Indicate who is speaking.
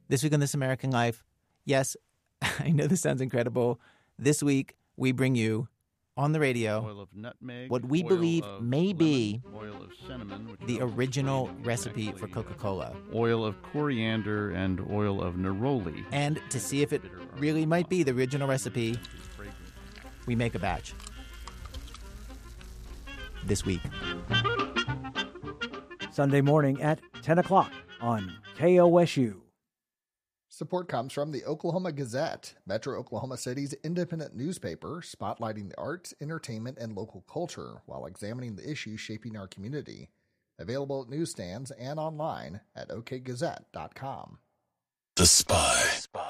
Speaker 1: This week on This American Life, yes, I know this sounds incredible. This week, we bring you on the radio
Speaker 2: oil of nutmeg,
Speaker 1: what we believe may be
Speaker 2: oil of cinnamon, which
Speaker 1: the original recipe for
Speaker 2: actually,
Speaker 1: Coca-Cola.
Speaker 2: Oil of coriander and oil of neroli.
Speaker 1: And to see if it really might be the original recipe, we make a batch this week.
Speaker 3: Sunday morning at 10 o'clock on KOSU.
Speaker 4: Support comes from the Oklahoma Gazette, Metro Oklahoma City's independent newspaper, spotlighting the arts, entertainment, and local culture while examining the issues shaping our community. Available at newsstands and online at okgazette.com.
Speaker 5: The Spy.